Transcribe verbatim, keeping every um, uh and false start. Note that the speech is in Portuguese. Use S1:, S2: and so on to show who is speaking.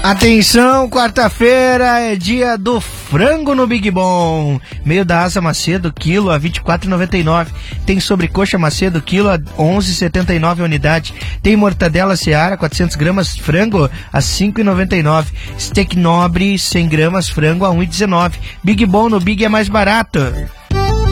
S1: Atenção, quarta-feira é dia do frango no Big Bom. Meio da asa Macedo, quilo a vinte e quatro reais e noventa e nove centavos. Tem sobrecoxa Macedo, quilo a onze reais e setenta e nove centavos a unidade. Tem mortadela Seara, quatrocentas gramas, frango a cinco reais e noventa e nove centavos. Steak Nobre, cem gramas, frango a um real e dezenove centavos. Big Bom no Big é mais barato.